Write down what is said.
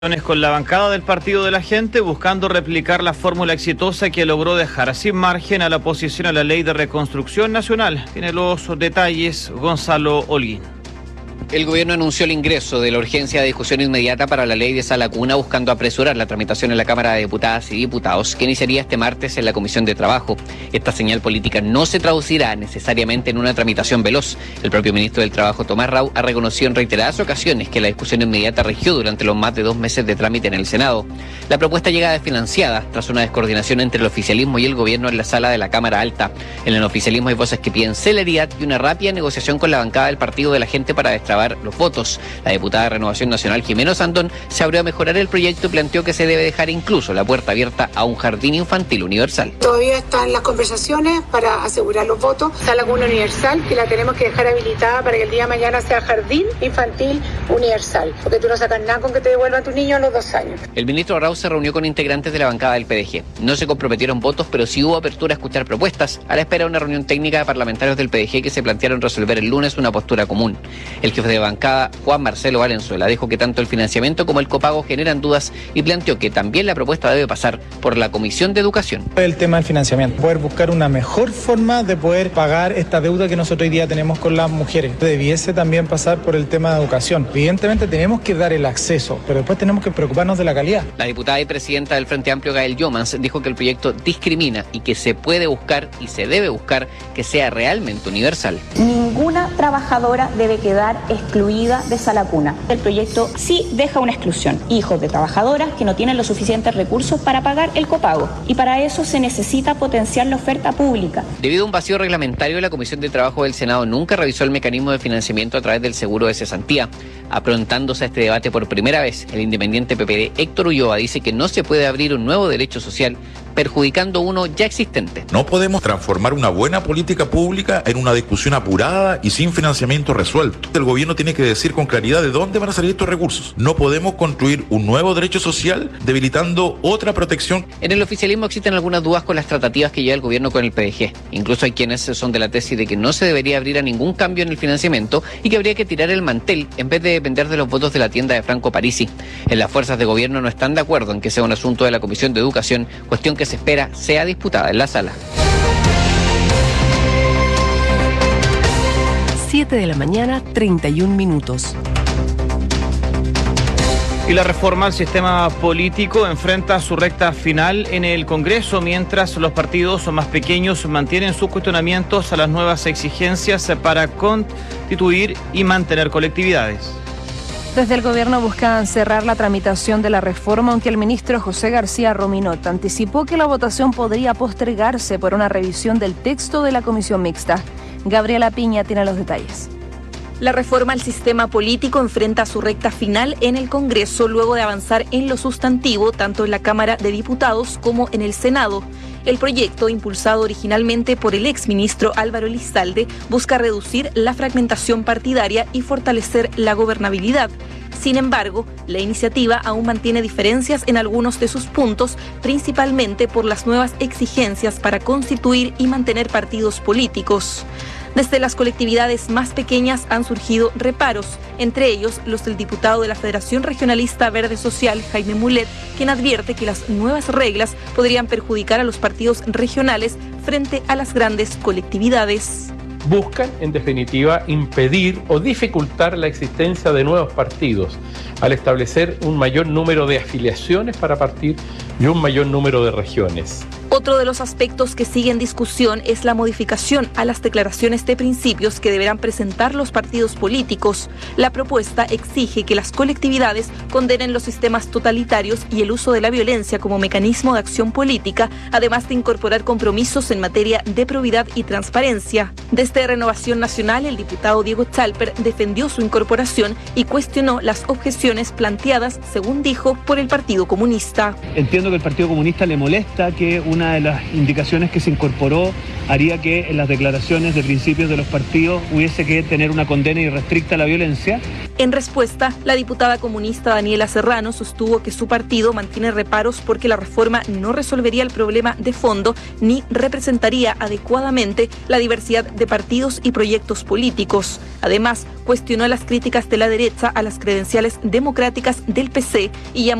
Con la bancada del Partido de la Gente, buscando replicar la fórmula exitosa que logró dejar sin margen a la oposición a la Ley de Reconstrucción Nacional. Tiene los detalles Gonzalo Holguín. El gobierno anunció el ingreso de la urgencia de discusión inmediata para la ley de sala cuna, buscando apresurar la tramitación en la Cámara de Diputadas y Diputados, que iniciaría este martes en la Comisión de Trabajo. Esta señal política no se traducirá necesariamente en una tramitación veloz. El propio ministro del Trabajo, Tomás Rau, ha reconocido en reiteradas ocasiones que la discusión inmediata regió durante los más de 2 meses de trámite en el Senado. La propuesta llega desfinanciada tras una descoordinación entre el oficialismo y el gobierno en la sala de la Cámara Alta. En el oficialismo hay voces que piden celeridad y una rápida negociación con la bancada del Partido de la Gente para destrabar los votos. La diputada de Renovación Nacional, Jimena Sandón, se abrió a mejorar el proyecto y planteó que se debe dejar incluso la puerta abierta a un jardín infantil universal. Todavía están las conversaciones para asegurar los votos. Sala cuna universal, que la tenemos que dejar habilitada para que el día de mañana sea jardín infantil universal, porque tú no sacas nada con que te devuelvan a tu niño a los 2 años. El ministro Rau se reunió con integrantes de la bancada del PDG. No se comprometieron votos, pero sí hubo apertura a escuchar propuestas, a la espera de una reunión técnica de parlamentarios del PDG que se plantearon resolver el lunes una postura común. El jefe de bancada, Juan Marcelo Valenzuela, dijo que tanto el financiamiento como el copago generan dudas y planteó que también la propuesta debe pasar por la Comisión de Educación. El tema del financiamiento, poder buscar una mejor forma de poder pagar esta deuda que nosotros hoy día tenemos con las mujeres. Debiese también pasar por el tema de educación. Evidentemente tenemos que dar el acceso, pero después tenemos que preocuparnos de la calidad. La diputada y presidenta del Frente Amplio, Gael Yomans, dijo que el proyecto discrimina y que se puede buscar y se debe buscar que sea realmente universal. Ninguna trabajadora debe quedar excluida de sala cuna. El proyecto sí deja una exclusión: hijos de trabajadoras que no tienen los suficientes recursos para pagar el copago, y para eso se necesita potenciar la oferta pública. Debido a un vacío reglamentario, la Comisión de Trabajo del Senado nunca revisó el mecanismo de financiamiento a través del seguro de cesantía. Aprontándose a este debate por primera vez, el independiente PPD Héctor Ulloa dice que no se puede abrir un nuevo derecho social perjudicando uno ya existente. No podemos transformar una buena política pública en una discusión apurada y sin financiamiento resuelto. El gobierno tiene que decir con claridad de dónde van a salir estos recursos. No podemos construir un nuevo derecho social debilitando otra protección. En el oficialismo existen algunas dudas con las tratativas que lleva el gobierno con el PDG. Incluso hay quienes son de la tesis de que no se debería abrir a ningún cambio en el financiamiento y que habría que tirar el mantel en vez de depender de los votos de la tienda de Franco Parisi. En las fuerzas de gobierno no están de acuerdo en que sea un asunto de la Comisión de Educación, cuestión que se espera sea disputada en la sala. 7 de la mañana, 31 minutos. Y la reforma al sistema político enfrenta su recta final en el Congreso, mientras los partidos más pequeños mantienen sus cuestionamientos a las nuevas exigencias para constituir y mantener colectividades. Desde el gobierno buscan cerrar la tramitación de la reforma, aunque el ministro José García Rominot anticipó que la votación podría postergarse por una revisión del texto de la comisión mixta. Gabriela Piña tiene los detalles. La reforma al sistema político enfrenta su recta final en el Congreso luego de avanzar en lo sustantivo tanto en la Cámara de Diputados como en el Senado. El proyecto, impulsado originalmente por el exministro Álvaro Elizalde, busca reducir la fragmentación partidaria y fortalecer la gobernabilidad. Sin embargo, la iniciativa aún mantiene diferencias en algunos de sus puntos, principalmente por las nuevas exigencias para constituir y mantener partidos políticos. Desde las colectividades más pequeñas han surgido reparos, entre ellos los del diputado de la Federación Regionalista Verde Social, Jaime Mulet, quien advierte que las nuevas reglas podrían perjudicar a los partidos regionales frente a las grandes colectividades. Buscan, en definitiva, impedir o dificultar la existencia de nuevos partidos, al establecer un mayor número de afiliaciones para partir y un mayor número de regiones. Otro de los aspectos que sigue en discusión es la modificación a las declaraciones de principios que deberán presentar los partidos políticos. La propuesta exige que las colectividades condenen los sistemas totalitarios y el uso de la violencia como mecanismo de acción política, además de incorporar compromisos en materia de probidad y transparencia. Desde Renovación Nacional, el diputado Diego Chalper defendió su incorporación y cuestionó las objeciones planteadas, según dijo, por el Partido Comunista. Entiendo que al Partido Comunista le molesta que una de las indicaciones que se incorporó haría que en las declaraciones de principios de los partidos hubiese que tener una condena irrestricta a la violencia. En respuesta, la diputada comunista Daniela Serrano sostuvo que su partido mantiene reparos porque la reforma no resolvería el problema de fondo ni representaría adecuadamente la diversidad de partidos y proyectos políticos. Además, cuestionó las críticas de la derecha a las credenciales democráticas del PC y llamó